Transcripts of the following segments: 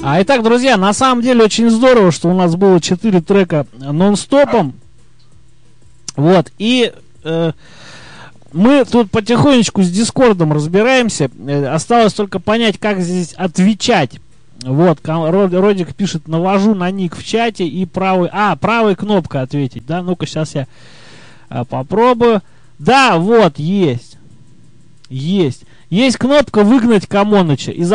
Итак, друзья, на самом деле очень здорово, что у нас было 4 трека нон-стопом. Вот, и мы тут потихонечку с Дискордом разбираемся. Осталось только понять, как здесь отвечать. Вот, Родик пишет, навожу на ник в чате и правой кнопкой ответить, да, ну-ка, сейчас я попробую. Да, вот, есть. Есть кнопка выгнать Камоныча и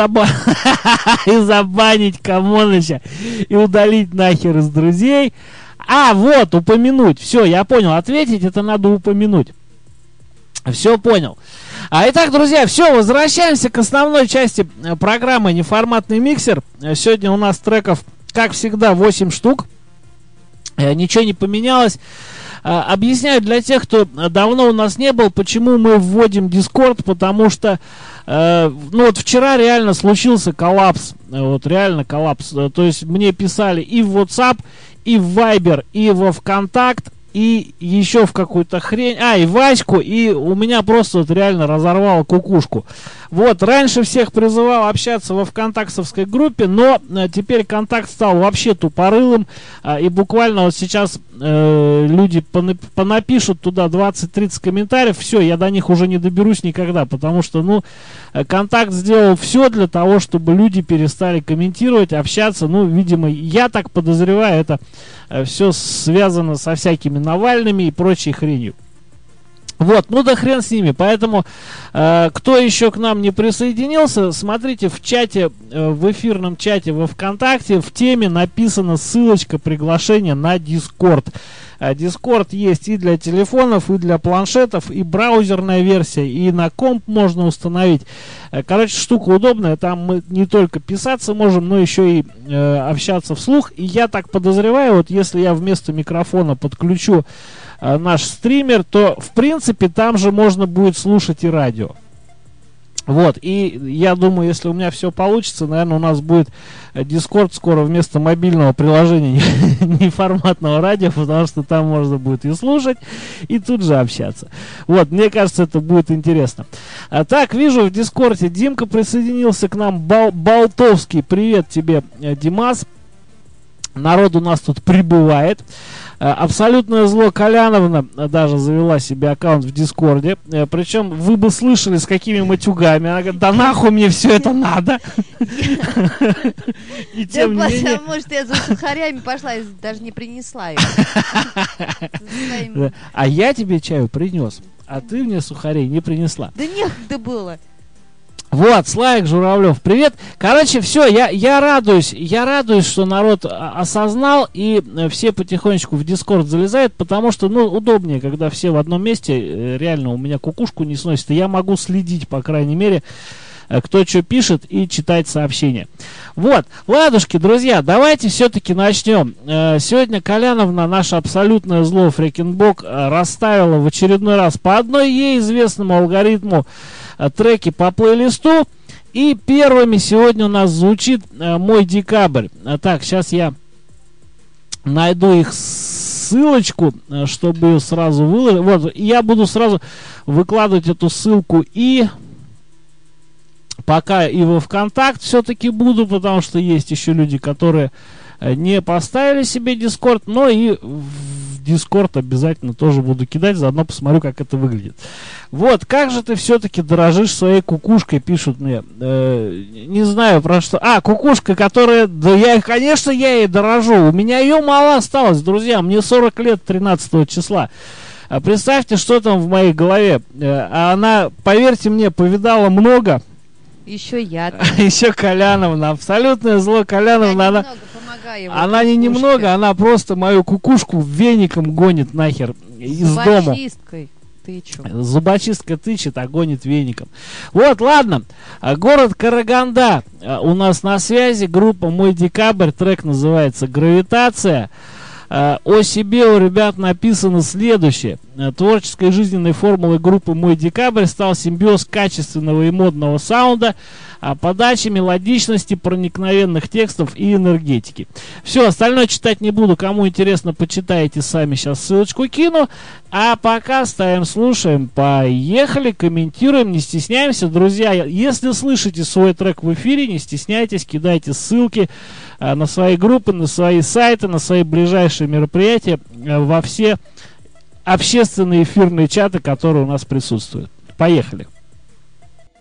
забанить Камоныча и удалить нахер из друзей. Вот, упомянуть. Все, я понял, ответить это надо упомянуть. Все понял. Итак, друзья, все, возвращаемся к основной части программы «Неформатный миксер». Сегодня у нас треков, как всегда, 8 штук. Ничего не поменялось. Объясняю для тех, кто давно у нас не был, почему мы вводим Discord, потому что вот вчера реально случился коллапс. Вот реально коллапс. То есть мне писали и в WhatsApp, и в Viber, и во ВКонтакт, и еще в какую-то хрень, и Ваську, и у меня просто вот реально разорвало кукушку. Вот, раньше всех призывал общаться во ВКонтактовской группе, но теперь контакт стал вообще тупорылым, и буквально вот сейчас люди понапишут туда 20-30 комментариев, все, я до них уже не доберусь никогда, потому что, контакт сделал все для того, чтобы люди перестали комментировать, общаться, видимо, я так подозреваю, это все связано со всякими Навальными и прочей хренью. Вот, да хрен с ними. Поэтому, кто еще к нам не присоединился, смотрите в чате, в эфирном чате во ВКонтакте, в теме написана ссылочка, приглашение на Discord. Discord есть и для телефонов, и для планшетов, и браузерная версия, и на комп можно установить. Короче, штука удобная, там мы не только писаться можем, но еще и общаться вслух. И я так подозреваю, вот если я вместо микрофона подключу наш стример, то в принципе там же можно будет слушать и радио. Вот, и я думаю, если у меня все получится, наверное, у нас будет Discord скоро вместо мобильного приложения неформатного радио, потому что там можно будет и слушать, и тут же общаться. Вот, мне кажется, это будет интересно. Так, вижу в Дискорде Димка присоединился к нам, Болтовский. Привет тебе, Димас. Народ у нас тут прибывает. Абсолютное зло Коляновна даже завела себе аккаунт в Дискорде. Причем вы бы слышали, с какими матюгами. Она говорит, да нахуй мне все это надо. И тем не менее... Может, я за сухарями пошла и даже не принесла их. А я тебе чаю принес, а ты мне сухарей не принесла. Да некогда было. Вот, Славик Журавлев, привет. Короче, все, я радуюсь, что народ осознал, и все потихонечку в Дискорд залезают, потому что, удобнее, когда все в одном месте, реально у меня кукушку не сносит, и я могу следить, по крайней мере, кто что пишет, и читать сообщения. Вот, ладушки, друзья, давайте все-таки начнем. Сегодня Коляновна, наше абсолютное зло, Фрекенбок, расставила в очередной раз по одной ей известному алгоритму треки по плейлисту. И первыми сегодня у нас звучит «Мой декабрь». Так, сейчас я найду их ссылочку, чтобы ее сразу выложить. Вот, я буду сразу выкладывать эту ссылку и пока и во ВКонтакт все-таки буду, потому что есть еще люди, которые не поставили себе Дискорд, но и в Дискорд обязательно тоже буду кидать, заодно посмотрю, как это выглядит. Вот, как же ты все-таки дорожишь своей кукушкой, пишут мне. Не знаю про что. Кукушка, которая... Да конечно, я ей дорожу. У меня ее мало осталось, друзья. Мне 40 лет 13 числа. Представьте, что там в моей голове. Она, поверьте мне, повидала много. Еще я. Еще Коляновна. Абсолютное зло Коляновна. Она не немного, она просто мою кукушку веником гонит нахер из дома. Зубочисткой тычу. Зубочистка тычет, а гонит веником. Вот, ладно. Город Караганда у нас на связи. Группа «Мой декабрь». Трек называется «Гравитация». О себе у ребят написано следующее. Творческой жизненной формулой группы «Мой декабрь» стал симбиоз качественного и модного саунда, подачи, мелодичности, проникновенных текстов и энергетики. Все, остальное читать не буду. Кому интересно, почитайте сами. Сейчас ссылочку кину. А пока ставим, слушаем. Поехали, комментируем, не стесняемся. Друзья, если слышите свой трек в эфире, не стесняйтесь, кидайте ссылки на свои группы, на свои сайты, на свои ближайшие мероприятия, во все общественные эфирные чаты, которые у нас присутствуют. Поехали.